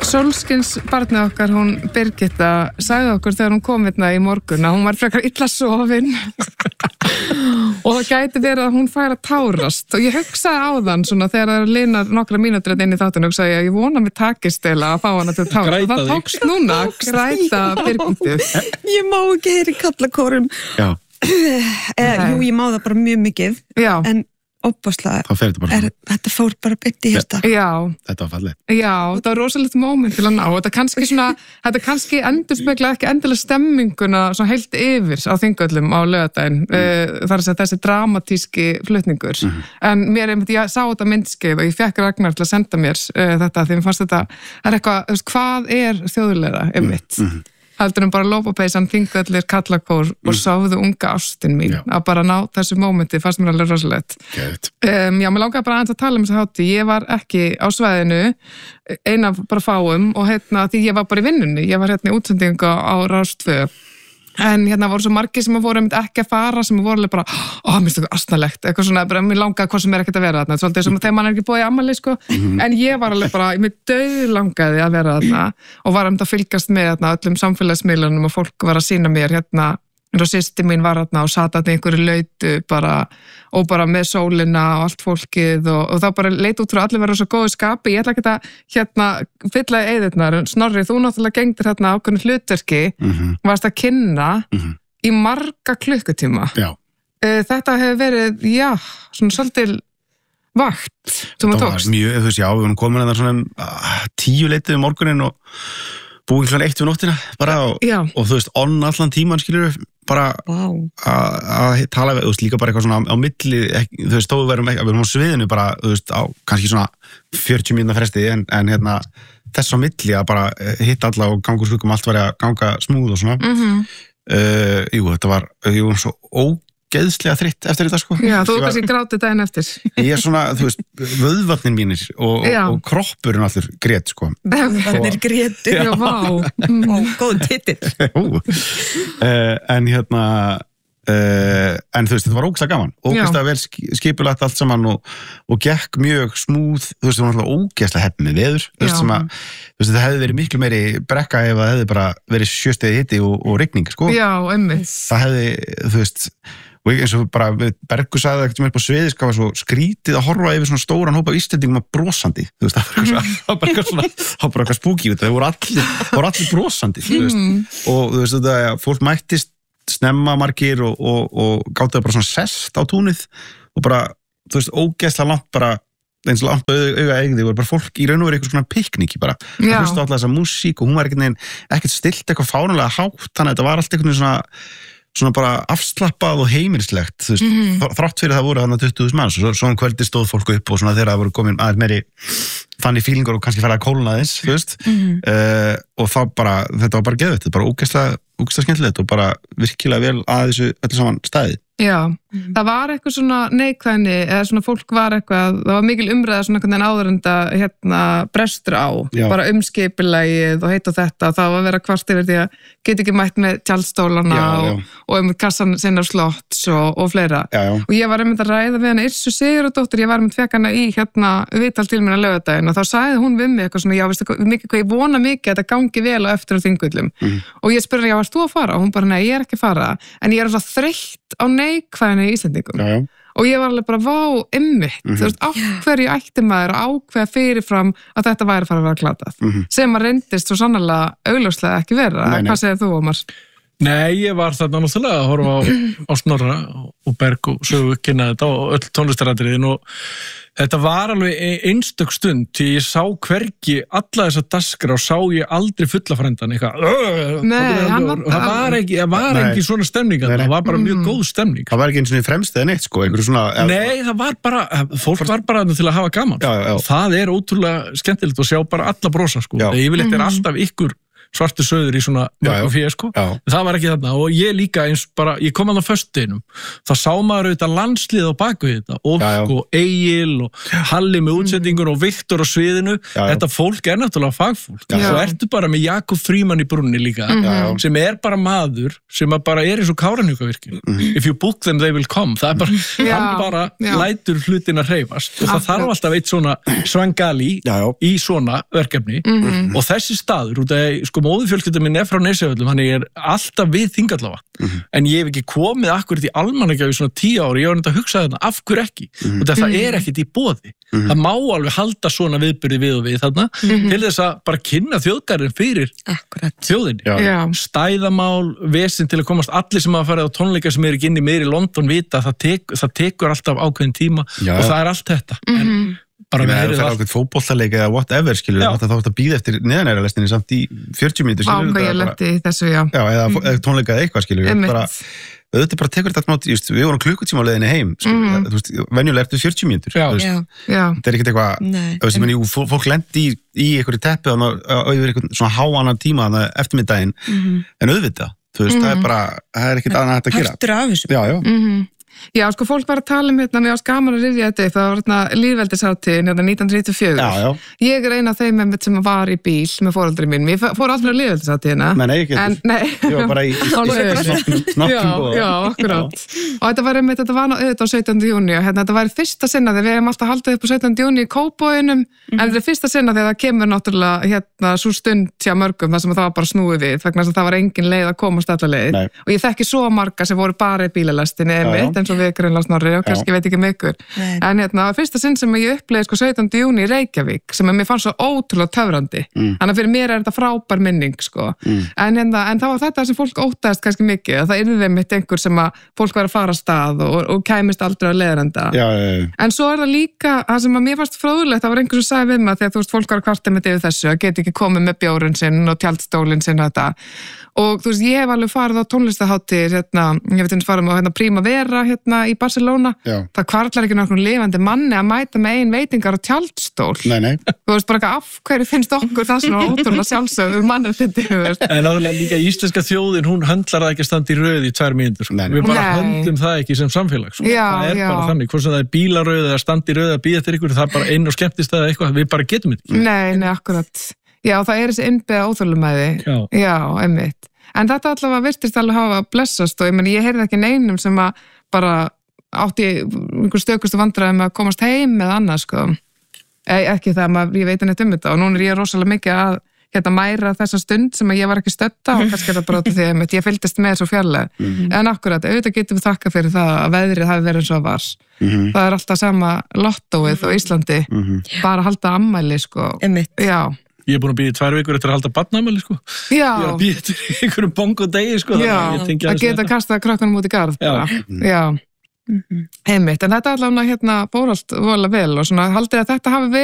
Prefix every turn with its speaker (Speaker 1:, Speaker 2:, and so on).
Speaker 1: Sólskins barnið okkar, hún Birgitta, sagði okkur þegar hún kom hérna í morgun að hún var frekar illa sofin og það gæti verið að hún færi að tárast og ég hugsaði á þann svona þegar það linar nokkra mínútur inn í þáttinu og hugsaði ég vona mér takist eða að fá hana til að tárast. Það tókst núna að græta Birgittu.
Speaker 2: Ég má ekki heyri kallakórum.
Speaker 3: Já.
Speaker 2: Jú, ég má það bara mjög mikið.
Speaker 1: Já.
Speaker 2: En óbúslega, þetta fór bara bytt í hérsta.
Speaker 1: Já.
Speaker 3: Þetta var fallið.
Speaker 1: Já, þetta var rosalegt moment til að ná. Þetta kannski endurspegla ekki endilega stemminguna svona heilt yfir á Þingvöllum á laugardaginn. Þar að segja þessi dramatíski flutningur. En ég sá þetta myndskeið og ég fekk Ragnar til að senda mér þetta því mér fannst þetta, það eitthvað, hvað er þjóðlegra einmitt? Heldur bara lópapeysan, Þingvellir, kallakór og sáðu unga ástin mín að bara ná þessu mómenti, fannst mér alveg rosalegt. Já, mér langaði bara aðeins að tala þessu hátíð. Ég var ekki á svæðinu, eina bara fáum og því ég var bara í vinnunni. Ég var í útsendingu á Rás 2. En voru svo margir sem voru ekki að fara, sem voru alveg bara, mér finnst það asnalegt, eitthvað svona, bara mér langaði hvað sem ekkert að vera þarna, svolítið sem þegar mann ekki búið í afmæli, sko, en ég var alveg bara, mér dauðlangaði að vera þarna og var að fylgast með öllum samfélagsmiðlunum og fólk var að sýna mér og systir mín var þarna og sat þarna einhverju lautu og bara með sólina og allt fólkið og þá bara leit út frá allir verið svo góðu skapi. Ég ætla ekki að fylla í eyðurnar. Snorri, þú náttúrulega gengdir ákveðnu hlutverki, varst að kynna í marga klukkutíma.
Speaker 3: Já.
Speaker 1: Þetta hefur verið, svona svolítil vakt sem þú tókst.
Speaker 3: Það var mjög, við vorum komin að það svona 10 leitið morgunin og búið kl. 1 við nóttina bara og allan tíman skilur bara að tala við, líka bara eitthvað svona á milli, við erum á sviðinu bara, á kannski svona 40 mínúna fresti en þess á milli að bara hitta alla og ganga úr skuggum, allt var að ganga smúð og svona. Þetta var svo ógeðslega þreytt eftir þetta, sko.
Speaker 1: Já, þú kannski grátið daginn eftir. Ég
Speaker 3: svona, vöðvarnir mínir og kroppurinn allur grét, sko.
Speaker 2: Vöðvarnir grétu.
Speaker 1: Já, vá.
Speaker 2: Góð titill.
Speaker 3: En þetta var ógeðslega gaman. Ógeðslega vel skipulagt allt saman og gekk mjög smúð, það var náttúrulega ógeðslega heppni með veður, þetta hefði verið miklu meiri brekka ef það hefði bara verið 7 stiga hiti og rigning, sko. Já, einmitt. Það hefði, og eins og bara Bergur sagði ekkert upp á sviði, það var svo skrítið að horfa yfir svona stóran hóp af Íslendingum að brosandi, það var bara eitthvað spooky, það voru allir brosandi, og fólk mættist snemma margir og gátti bara svona sest á túnið og bara, ógeðslega langt bara, eins og langt auga eigði, voru bara fólk í raun og verið eitthvað svona pikniki bara, það hlustu alltaf þessa músík og hún var ekkert stilt eitthvað fáránlega hátt, þannig að þetta var allt eitthvað svona bara afslappað og heimilislegt, þrátt fyrir það voru þarna 20.000 manns og svo kvöldi stóð fólk upp og svona þegar það voru komin aðeins meiri þannig fílingur og kannski færa að kólna aðeins, og þá bara, þetta var bara geðveitt, þetta var bara ógeðslega skemmtilegt og bara virkilega vel að þessu öllu saman stæði. Já, það var eitthvað svona neikvæðni eða svona fólk var eitthvað, það var mikil umræða svona einhvern veginn áður en þetta brestur á, bara skipulagið og heit og þetta, það var að vera kvart yfir því að geta ekki mætt með tjaldstólana og kassan sinnar slotts og fleira. Og ég var að ræða við hana Yrsu Sigurðardóttir, ég var fekk hana í viðtal til mér á laugardaginn og þá sagði hún við mig eitthvað svona, já, veistu hvað, ég vona mikið að þetta gangi vel á eftir á Þingvöllum. Og ég spurði, já, varst þú að fara? Og hún bara, nei, ég er ekki að fara, en ég svo þreytt á neikvæðinu í Íslendingum. Og ég var alveg bara, vá, einmitt, á hverju ætti maður að ákveða fyrirfram að þetta væri að fara að vera glatað, sem að reyndist svo sannarlega augljóslega ekki vera. Hvað segir þú, Ómar?
Speaker 4: Nei, ég var þarna náttúrulega að horfa á Snorra og Berg og sögu kynna þetta og öll tónlistaratriðin og þetta var alveg einstök stund því ég sá hvergi alla þessa daskra og sá ég aldrei fulla frændan eitthvað. Það var ekki svona stemning, það var bara mjög góð stemning. Það
Speaker 3: var ekki eins og fremst eða neitt, sko, einhverju svona...
Speaker 4: Nei, það var bara, fólk var bara til að hafa gaman. Og það ótrúlega skemmtilegt að sjá bara alla brosa, sko. Yfirleitt alltaf ykkur svartur sauður í svona mörgum fyrir, sko. Það var ekki þarna og ég líka eins bara, ég kom að það föstudeginum, þá sá maður auðvitað landslið á baku þetta, Ósk og Egil og Halli með útsendingur og Viktor á sviðinu, þetta fólk er náttúrulega fagfólk. Svo ertu bara með Jakob Frímann í brúnni líka, sem bara maður, sem bara eins og Kárahnjúkavirkjun. If you book them, they will come. Það bara, hann bara lætur hlutin að hreyfast og það þarf alltaf eitt svona Svangali í svona verkefni og þessi staður, út af sko móðurfjölskylda minn frá Nesjavöllum, hann alltaf við Þingvallavatn, en ég hef ekki komið akkurat í Almannagjá í svona 10 ári, ég var að hugsa þetta, af hverju ekki? Og það ekkert í boði. Það má alveg halda svona viðburði við og við þarna, til þess að bara kynna þjóðgarðin fyrir þjóðinni. Stæðamál, vesinn til að komast, allir sem hafa farið á tónleika sem ekki inni meir í London vita, það tekur alltaf ákveðin tíma og það allt þetta. En bara
Speaker 3: við erum það ákveð fótboltaleik eða whatever, skilur við, þá ætti að býða eftir neðanæralestinni samt í 40 mínútur, skilur við.
Speaker 1: Ég lendi í þessu,
Speaker 3: eða tónleika eða eitthvað, skilur við. Auðvitað bara tekur þetta nátt, við vorum klukkutíma á leiðinni heim, þú veist, venjulega eftir 40 mínútur. Þetta ekkert eitthvað, fólk lendi í einhverju teppi yfir einhvern svona háannan tíma eftirmiddaginn, en auðvitað, þú veist, það ekkert annað hægt að gera.
Speaker 2: Partur af þessu.
Speaker 1: Já, sko, fólk var að tala hérna, ég var gaman að rifja þetta, það var hérna lýðveldishátíðin, 1994. Ég eina af þeim sem var í bíl með foreldri mín. Ég fór aldrei á lýðveldishátíðina.
Speaker 3: Nei, ekki þetta. Ég var bara í snappum.
Speaker 1: Já, akkurát. Og þetta var auðvitað á 17. júní og þetta var fyrsta sinna þegar við hefum alltaf haldið upp á 17. júní í Kópavoginum, en þetta fyrsta sinna þegar það kemur náttúrulega hérna svo stund hjá mörgum þar sem það var bara snúið við, vegna þess að það var engin leið að komast alla leið. Og ég þekki svo marga sem voru bara í bílalestinni eins og við greinlega snorri og kannski veit ekki með ykkur. En hérna, fyrsta sinn sem ég uppleiði sko 17. júní í Reykjavík, sem mér fannst svo ótrúlega töfrandi. Þannig að fyrir mér þetta frábær minning, sko. En það var þetta sem fólk óttaðist kannski mikið, að það yrði mitt einhver sem að fólk var að fara af stað og kæmist aldrei á leiðarenda. En svo það líka, það sem að mér fannst fróðlegt, það var einhver sem sagði við mig, þegar þú veist, fólk var að kvarta með yfir þessu, að geta ekki komið með bjórinn sinn og tjaldstólinn sinn og þetta. Og þú veist, ég hef alveg farið á tónlistahátíðir, ég veit eins farið á Primavera í Barcelona, það kvartlar ekki nokkur lifandi manni að mæta með ein veitingar og tjaldstól.
Speaker 3: Nei.
Speaker 1: Þú veist bara af hverju finnst okkur það svona ótrúlega sjálfsögður mannréttindi.
Speaker 4: En áðurlega líka íslenska þjóðin, hún höndlar það ekki að standa í röð í 2 mínútur. Við bara höndum það ekki sem samfélag. Það bara þannig, hvort sem það bílaröð eða standi í röð að bíða eftir ykkur, það bara einn og skemmtist eða eitthvað, við bara getum þetta.
Speaker 1: Nei, akkurat. Já, það þessi innbyggða óþolumæði. Já, einmitt. En þetta allavega virtist alveg hafa blessast og ég heyrði ekki neinum sem að bara átti einhver stökustu vandræði með að komast heim eða annað, sko. Ekki það ég veit neitt þetta og núna ég rosalega mikið að mæra þessa stund sem að ég var ekki stötta og kannski þetta bara því að ég fylgdist með svo fjarlæg. En akkurat, auðvitað getum við þakka fyrir það að veðrið hafi verið eins og var. Það alltaf sama lottóið á Íslandi, bara að halda ammæli, sko. Já.
Speaker 4: Ég búin að býða 2 vikur eftir að halda barnaafmæli, sko. Já. Ég var að býða eftir einhverjum bongodegi, sko.
Speaker 1: Já, að geta kastað krökkunum út í garð. Já. Einmitt, en þetta allavega fór allt voðalega vel og svona haldið að þetta hafi verið